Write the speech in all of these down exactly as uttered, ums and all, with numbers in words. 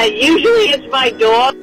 Uh, usually it's my dog.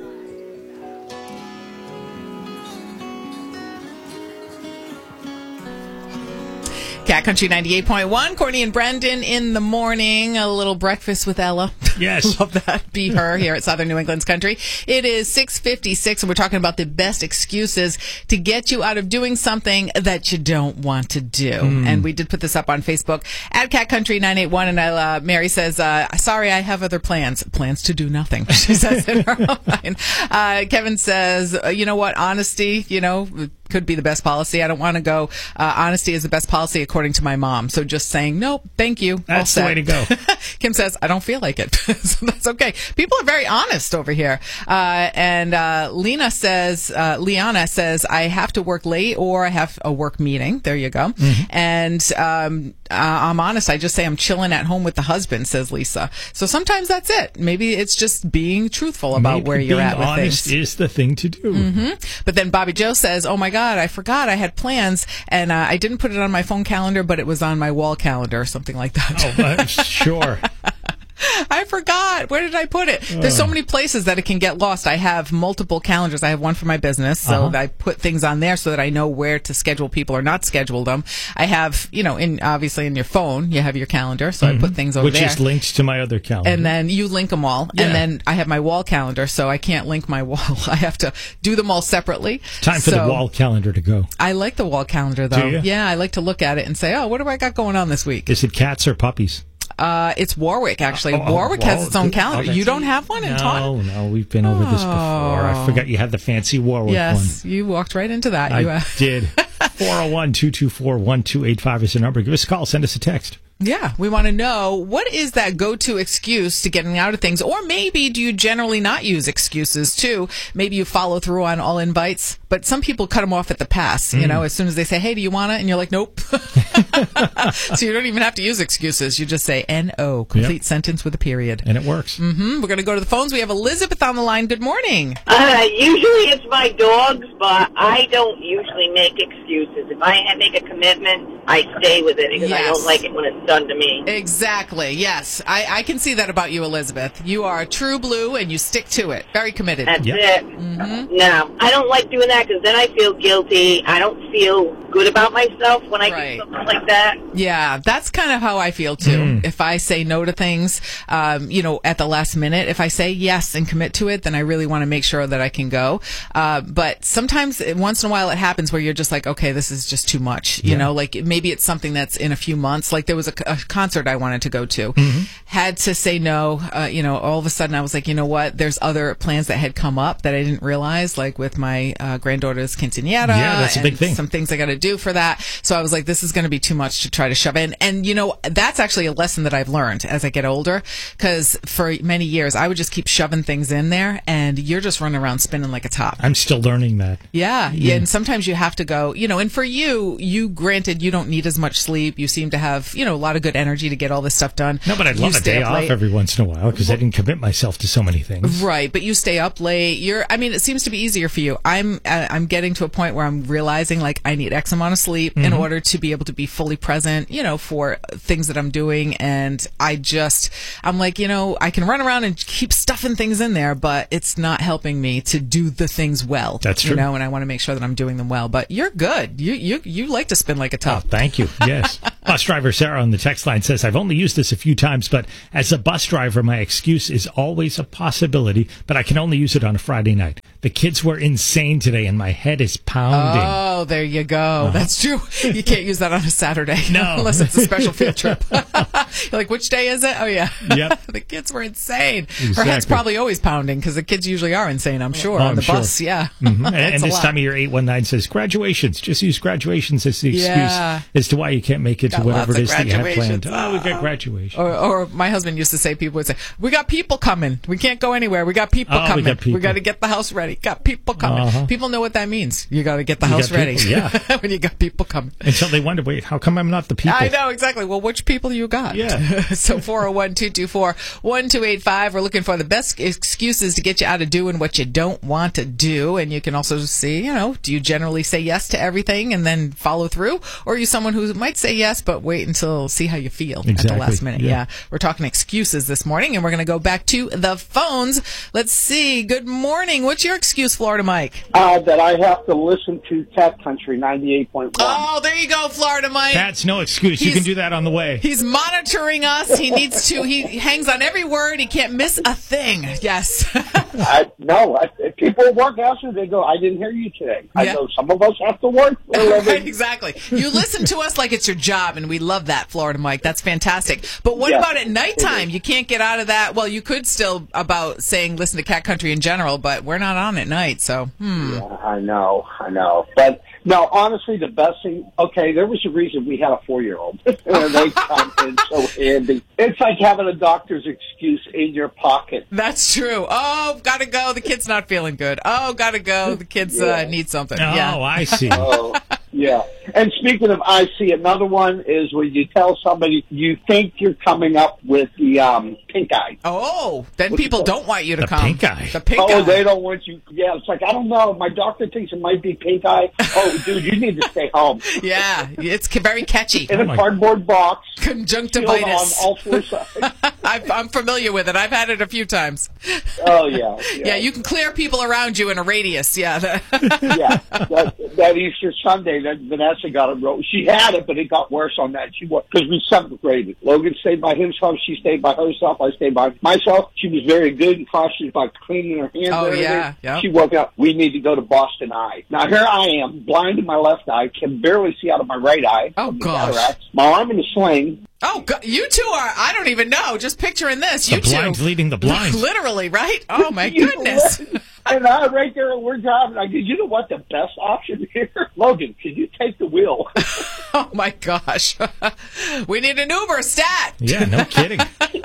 Cat Country ninety-eight point one, Courtney and Brendan in the morning. A little breakfast with Ella. Yes. Love that. Be her here at Southern New England's Country. It is six fifty-six, and we're talking about the best excuses to get you out of doing something that you don't want to do. Mm. And we did put this up on Facebook at Cat Country nine eight one, and I, uh, Mary says, uh, sorry, I have other plans. Plans to do nothing, she says in her own line. Uh, Kevin says, uh, you know what, honesty, you know, could be the best policy. I don't want to go. Uh, honesty is the best policy according to my mom. So just saying, nope, thank you. That's the way to go. Kim says, I don't feel like it. So that's okay. People are very honest over here. Uh, and uh, Lena says, uh, Liana says, I have to work late or I have a work meeting. There you go. Mm-hmm. And um, uh, I'm honest. I just say I'm chilling at home with the husband, says Lisa. So sometimes that's it. Maybe it's just being truthful about Maybe where you're at with honest things. Is the thing to do. Mm-hmm. But then Bobby Joe says, oh my God, I forgot I had plans and uh, I didn't put it on my phone calendar, but it was on my wall calendar or something like that. Oh, uh, sure. I forgot. Where did I put it? There's so many places that it can get lost. I have multiple calendars. I have one for my business, so uh-huh. I put things on there so that I know where to schedule people or not schedule them. I have, you know, in obviously in your phone, you have your calendar, so mm-hmm. I put things over Which there. Which is linked to my other calendar. And then you link them all. Yeah. And then I have my wall calendar, so I can't link my wall. I have to do them all separately. Time for so, the wall calendar to go. I like the wall calendar, though. Do you? Yeah, I like to look at it and say, oh, what do I got going on this week? Is it cats or puppies? Uh, it's Warwick, actually. Oh, oh, Warwick oh, has its own oh, calendar. oh, you don't have one in no, Taunton? No, no, we've been over this before. I forgot you had the fancy Warwick yes, one. Yes, you walked right into that. I you, uh, did. four oh one, two two four, one two eight five is the number. Give us a call. Send us a text. Yeah, we want to know, what is that go-to excuse to getting out of things? Or maybe do you generally not use excuses, too? Maybe you follow through on all invites, but some people cut them off at the pass, you mm. know, as soon as they say, hey, do you want it? And you're like, nope. So you don't even have to use excuses. You just say N O, complete yep. sentence with a period. And it works. Mm-hmm. We're going to go to the phones. We have Elizabeth on the line. Good morning. Uh, usually it's my dogs, but I don't usually make excuses. If I make a commitment, I stay with it because yes. I don't like it when it's done to me. Exactly. Yes. I, I can see that about you, Elizabeth. You are true blue and you stick to it. Very committed. That's yep. it. Mm-hmm. No, I don't like doing that because then I feel guilty. I don't feel good about myself when I right. do something like that. Yeah, that's kind of how I feel too. Mm. If I say no to things, um, you know, at the last minute, if I say yes and commit to it, then I really want to make sure that I can go. Uh, but sometimes, once in a while, it happens where you're just like, okay, this is just too much. You yeah. know, like maybe it's something that's in a few months. Like there was a, a concert I wanted to go to, mm-hmm. had to say no. Uh, you know, all of a sudden I was like, you know what? There's other plans that had come up that I didn't realize, like with my uh, granddaughter's quinceañera. Yeah, that's a big thing. Some things I got to do for that. So I was like, this is going to be too much to try to shove in. And, you know, that's actually a lesson that I've learned as I get older, because for many years I would just keep shoving things in there and you're just running around spinning like a top. I'm still learning that. Yeah. yeah. And sometimes you have to go, you know, and for you, you granted, you don't need as much sleep. You seem to have, you know, a lot of good energy to get all this stuff done. No, but I'd you love a day off late. every once in a while because well, I didn't commit myself to so many things. Right. But you stay up late. You're, I mean, it seems to be easier for you. I'm, uh, I'm getting to a point where I'm realizing like I need X amount of sleep mm-hmm. in order to be able to be fully present, you know, for things that I'm doing. And I just, I'm like, you know, I can run around and keep stuffing things in there, but it's not helping me to do the things well. That's true. You know, and I want to make sure that I'm doing them well. But you're good. You, you, you like to spin like a top. Oh, thank you. Yes. Bus driver Sarah on the text line says, I've only used this a few times, but as a bus driver, my excuse is always a possibility, but I can only use it on a Friday night. The kids were insane today and my head is pounding. Oh, there you go. Uh-huh. That's true. You can't use that on a Saturday. No. Unless it's a special field trip. You're like, which day is it? Oh, yeah. Yep. The kids were insane. Exactly. Her head's probably always pounding because the kids usually are insane, I'm sure, oh, on I'm the sure. bus. Yeah. Mm-hmm. and and this time of year, eight one nine says, graduations. Just use graduations as the excuse yeah. as to why you can't make it got to whatever it is that you have graduations. planned. Oh, we got graduation. Or, or my husband used to say, people would say, we got people coming. We can't go anywhere. We got people oh, coming. We got, we got to get the house ready. Got people coming. Uh-huh. People know what that means. You got to get the you house ready. People, yeah. When when you got people coming. Until they wonder, wait, how come I'm not the people? I know, exactly. Well, which people you got? Yeah. So four oh one, two two four, one two eight five. We're looking for the best excuses to get you out of doing what you don't want to do. And you can also see, you know, do you generally say yes to everything and then follow through? Or are you someone who might say yes, but wait until see how you feel exactly. at the last minute? Yeah. yeah. We're talking excuses this morning, and we're going to go back to the phones. Let's see. Good morning. What's your excuse, Florida Mike? Uh, that I have to listen to Cat Country ninety-eight point one. Oh, there you go, Florida Mike. That's no excuse. You He's- can do that on the way. He's monitoring us. He needs to. He hangs on every word. He can't miss a thing. Yes. I, no, I, people at work after, they go, I didn't hear you today. I Yeah. go, some of us have to work for a living. Right, exactly. You listen to us like it's your job, and we love that, Florida Mike. That's fantastic. But what Yeah, about at nighttime? You can't get out of that. Well, you could still about saying listen to Cat Country in general, but we're not on at night, so hmm. Yeah, I know, I know. But, no, honestly, the best thing, okay, there was a reason we had a four-year-old. And they come in so handy. It's like having a doctor's excuse in your pocket. That's true. Oh, gotta go. The kid's not feeling good. Oh, gotta go. The kids Yeah. uh, need something. Oh, yeah. I see. Oh, yeah. And speaking of I see, another one is when you tell somebody you think you're coming up with the um, pink eye. Oh, then What's people that? don't want you to The come. pink eye. The pink Oh, eye. they don't want you. Yeah, it's like, I don't know. My doctor thinks it might be pink eye. Oh, dude, you need to stay home. Yeah, it's ca- very catchy. In Oh a my- cardboard box. Sealed on Conjunctivitis. all four sides. I've, I'm familiar with it. I've had it a few times. Oh, yeah. Yeah, Yeah, you can clear people around you in a radius. Yeah. yeah. That, that Easter Sunday that Vanessa got it wrote. She had it, but it got worse on that. She was, because we separated. Logan stayed by himself. She stayed by herself. I stayed by myself. She was very good and cautious about cleaning her hands. Oh, and everything. yeah, yeah. She woke up. We need to go to Boston Eye. Now, here I am, blind in my left eye, can barely see out of my right eye. Oh, from the gosh. cataracts. My arm in a sling. Oh, God, you two are, I don't even know. Just picturing this. The You two. blind leading the blind. Literally, right? Oh, my You goodness. know, and I right there, we're driving. I go, you know what? The best option here, Logan, can you take the wheel? Oh, my gosh. We need an Uber stat. Yeah, no kidding.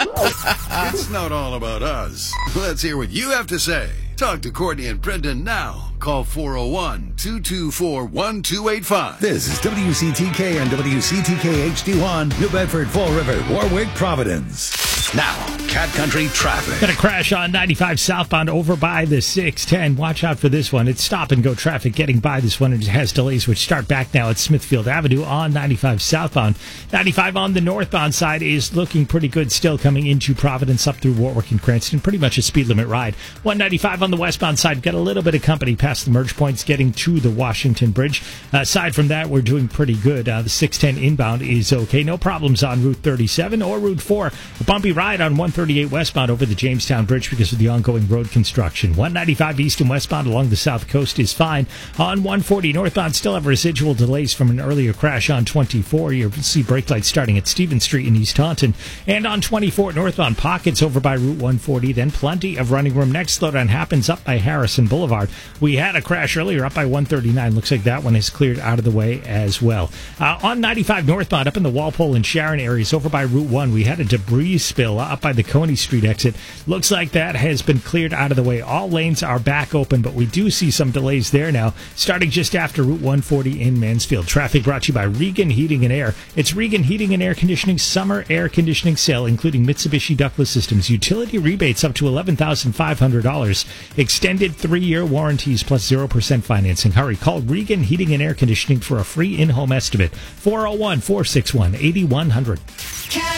It's not all about us. Let's hear what you have to say. Talk to Courtney and Brendan now. Call four oh one, two two four, one two eight five. This is W C T K and W C T K H D one, New Bedford, Fall River, Warwick, Providence. Now, Cat Country traffic. Got a crash on ninety-five southbound over by the six ten. Watch out for this one. It's stop and go traffic getting by this one. It has delays which start back now at Smithfield Avenue on ninety-five southbound. ninety-five on the northbound side is looking pretty good still coming into Providence up through Warwick and Cranston. Pretty much a speed limit ride. one ninety-five on the westbound side. Got a little bit of company past the merge points getting to the Washington Bridge. Uh, aside from that, we're doing pretty good. Uh, the six ten inbound is okay. No problems on Route thirty-seven or Route four. A bumpy ride on one thirty-eight westbound over the Jamestown Bridge because of the ongoing road construction. one ninety-five east and westbound along the south coast is fine. On one forty northbound, still have residual delays from an earlier crash on twenty-four. You'll see brake lights starting at Stevens Street in East Taunton. And on twenty-four northbound, pockets over by Route one forty. Then plenty of running room. Next slowdown happens up by Harrison Boulevard. We had a crash earlier up by one thirty-nine. Looks like that one is cleared out of the way as well. Uh, on ninety-five northbound, up in the Walpole and Sharon areas over by Route one, we had a debris spill up by the Coney Street exit. Looks like that has been cleared out of the way. All lanes are back open, but we do see some delays there now, starting just after Route one forty in Mansfield. Traffic brought to you by Regan Heating and Air. It's Regan Heating and Air Conditioning Summer Air Conditioning Sale, including Mitsubishi ductless systems, utility rebates up to eleven thousand five hundred dollars, extended three-year warranties plus zero percent financing. Hurry, call Regan Heating and Air Conditioning for a free in-home estimate. four oh one, four six one, eight one hundred.